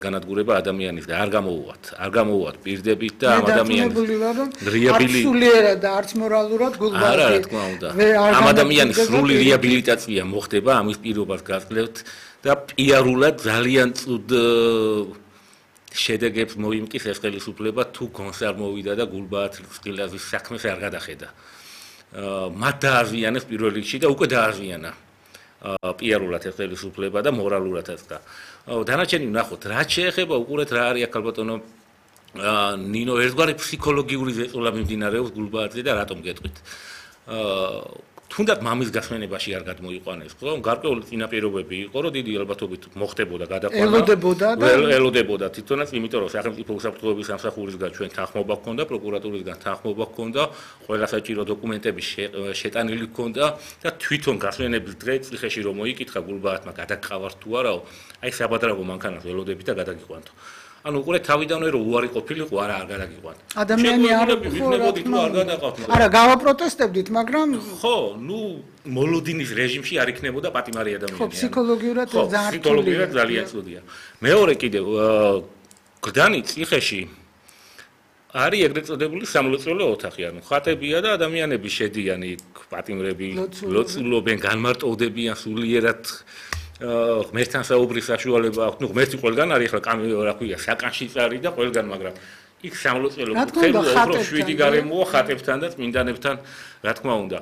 განადგურება ადამიანის და არ გამოუვათ პირდებით და ამ ადამიანის არც სულიერად და არც მორალურად გულბაათი არა რა თქმა უნდა ამ ადამიანის სრული რეაბილიტაცია მოხდება ამის პირობას გასძლევთ და პიარულად ძალიან წუდ შედეგებს მოიმკის ეს ხელისუფლება თუ გონს არ მოვიდა და გულბაათის ყილაზის საქმეს არ გადახედა მათ დააზიანეს პირველ რიგში და უკვე დააზიანა პიარულად ეს ხელისუფლება და მორალურადაც და დანარჩენი ვნახოთ რაც შეეხება უყურეთ რა არის აქ ალბათონო ნინო ერთგვარი ფსიქოლოგიური ზეწოლა მიმდინარეობს გულბაათზე და რატომ გეტყვით თუნდაც მამის გასვენებაში არ გადმოიყვანეს ხო გარკვეული წინაპირობები იყო რომ დიდი ალბათობით მოხდებოდა გადაყვანა ელოდებოდა თვითონაც იმიტომ რომ სახელმწიფო უსაფრთხოების სამსახურისგან ჩვენ თანხმობა ჰქონდა პროკურატურისგან თანხმობა ჰქონდა ყველა საჭირო დოკუმენტები შეტანილი ჰქონდა და თვითონ გასვენების დღე ციხეში რომ მოიკითხა გულბაათმა გადაგყავართ თუ არაო აი საბადრაგო მანქანას ველოდებით და გადაგიყვანთო ანუ უყურეთ თავიდანვე რომ უარი ყოფილიყო არა არ გადაგიყვანთ ადამიანი არ ვიქნებოდით რომ არ გადაყავთ არა გავაპროტესტებდით მაგრამ ხო ნუ მოლოდინის რეჟიმში არ იქნებოდა პატიმარი ადამიანი ხო ფსიქოლოგიურად ძალიან ცუდია მეორე კიდევ გდანი ციხეში არის ეგრეთ წოდებული სამლოცველო ოთახი ანუ ხატებია და ადამიანები შედიან იქ პატიმრები ლოცულობენ განმარტოვდებიან სულიერად ღმერთთან საუბრის საშუალება აქვს. ნუ ღმერთი ყველგან არის, ახლა რა ქვია, საკანშიც არის და ყველგან, მაგრამ იქ სამლოცველო კუთხეში 7 გარემოა ხატებთან და წმინდანებთან, რა თქმა უნდა.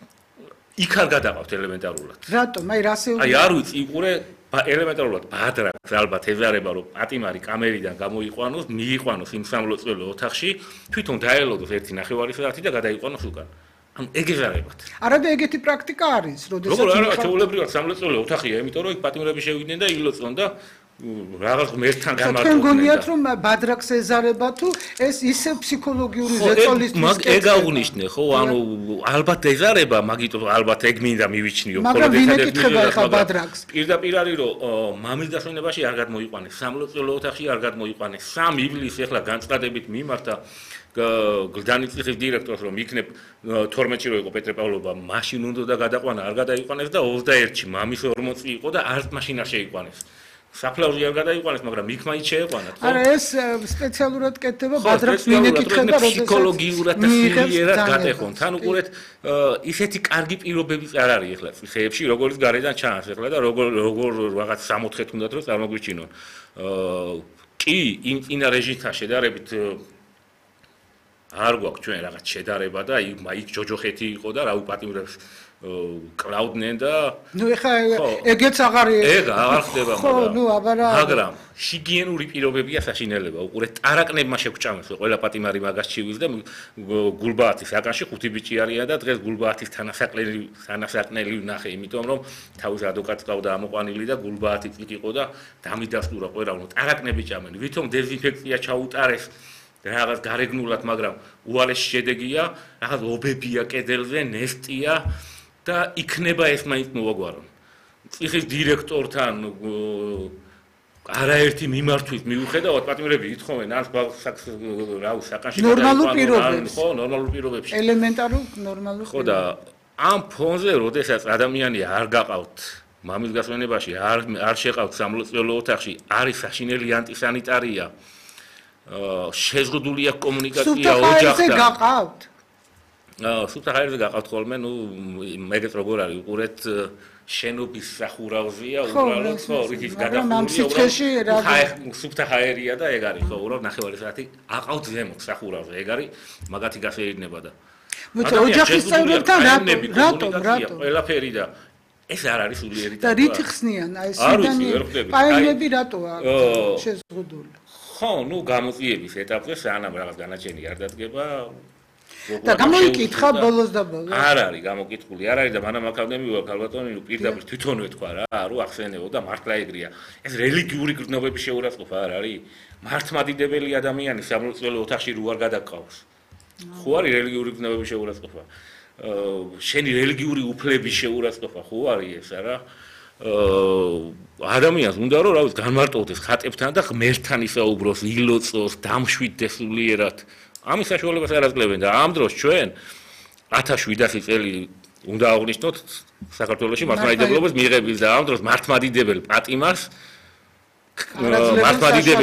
იქ არ გადაყავთ ელემენტარულად. რატომ? აი რასეულ აი არ ვიცი, იყურე ელემენტარულად ბადრაკს ალბათ ეზარება რომ პატიმარი კამერიდან გამოიყვანოს, მიიყვანოს იმ სამლოცველო ოთახში, თვითონ დაელოდოს 1.5 საათი და გადაიყვანოს უკან. ანუ ეგეზარებათ. არა და ეგეთი პრაქტიკა არის, როდესაც როგორ არა, ჩაულებრივად სამლოცველო ოთახია, იმიტომ რომ იქ პატიმრები შევიდნენ და ილოცონ და რაღაც ღმერთთან გამარტოვდნენ. თქვენ გონიათ რომ ბადრაკს ეზარება თუ ეს ისე ფსიქოლოგიური ზეწოლისთვის ეგ აღნიშნე, ხო, ანუ ალბათ ეზარება, მაგიტო ალბათ ეგ მინდა მივიჩნიო, მაგრამ ვინ ეკითხება ახლა ბადრაკს? პირდაპირ არის რომ მამის გასვენებაში არ გადმოიყვანეს, სამლოცველო ოთახში არ გადმოიყვანეს. 3 ივლისს ახლა განწყადებით მიმართა გლდანის ციხის დირექტორს რომ იქნებ 12-ში რო იყო პეტრე-პავლობა, მაშინ უნდა გადაყვანა, არ გადაიყვანეს და 21-ში მამის 40 იყო და არც მაშინ არ შეიყვანეს. საფლავზე არ გადაიყვანეს, მაგრამ იქ მაინც შეეყვანა, ხო? არა, ეს სპეციალურად კეთდება ბადრაკს ვინ ეკითხება, როდესაც ფსიქოლოგიურად და სულიერად გატეხონთ. ანუ უყურეთ, ისეთი კარგი პირობებიც არ არის ახლა ციხეებში, როგორც გარედან ჩანს ახლა და როგორ რაღაც 60-ით უნდათ რომ წარმოგვიჩინონ. კი, იმ წინა რეჟიმთან შედარებით არ გვაქვს ჩვენ რაღაც შედარება და იქ ჯოჯოხეთი იყო და რა უპატიმრებს კლაუდნენ და ნუ ეხა ეგეც აღარ ხდება მაგრამ ჰიგიენური პირობებია საშინელება უყურეთ ტარაკნებმა შეგვჭამეს ყველა პატიმარი მაგას ჩივის და გულბაათის აკანში 5 ბიჭი არიან და დღეს გულბაათის თანასაყნელი ვნახე იმიტომ რომ თავის ადვოკატს ყავდა ამოყვანილი და გულბაათი წიკ იყო და დამიდასტურა ყველა რომ ტარაკნები ჭამენ ვითომ დეზინფექცია ჩაუტარეს რაღაც გარეგნულად, მაგრამ უალესი შედეგია, რაღაც ობებია კედელზე, ნესტია და იქნება ეს მაინც მოვაგვარონ. ციხის დირექტორთან არაერთი მიმართვის მიუხედავად პატიმრები ითხოვენ ან საკანში ნორმალურ პირობებში. ხო, ნორმალურ პირობებში. ელემენტარულ ნორმალურ ხო და ამ ფონზე, როდესაც ადამიანი არ გაყავთ მამის გასვენებაში, არ შეყავთ სამლოცველო ოთახში, არის საშინელი ანტისანიტარია. შეზღუდული აქვს კომუნიკაცია ოჯახთან. გაყავთ? სუფთა ჰაერზე გაყავთ ხოლმე, ნუ მეგეც როგორ არის, უყურეთ შენობის სახურავზეა, უბრალოდ ხო, ის გადახურულია. სუფთა ჰაერია და ეგ არის, ხო, უბრალოდ 9 საათი აყავთ ზემოთ სახურავზე, ეგ არის, მაგათი გასეირნება და. მოიცა ოჯახის წევრებთან რატომ? ყველაფერი და ეს არ არის სულიერი და რით ხსნიან აი სიდანი პაილები რატოა შეზღუდული? ხო, ნუ გამოწიების ეტაპზე სანამ რაღაც განაჩენი არ დადგება. და გამოიკითხა ბოლოს და ბოლოს. არ არის გამოკითხული, არ არის და მანამ აკადემიურ ალბათონი პირდაპირ თვითონვე თქვა რა, რომ ახსენეო და მართლა ეგრეა. ეს რელიგიური გრძნობების შეურაცხყოფა არ არის? მართლმადიდებელი ადამიანი სამლოცველო ოთახში რო არ გადაყავს. ხო არის რელიგიური გრძნობების შეურაცხყოფა. შენი რელიგიური უფლების შეურაცხყოფა ხო არის ეს არა? ადამიანს უნდა რომ რა ვიცი განმარტოვდეს ხატებთან და ღმერთთან ისაუბროს, ილოცოს, დამშვიდდეს სულიერად. ამის საშუალებას არ აძლევენ და ამ დროს ჩვენ 1700 წელი უნდა აღვნიშნოთ საქართველოში მართლმადიდებლობის მიღების და ამ დროს მართლმადიდებელ პატიმარს მართლმადიდებელ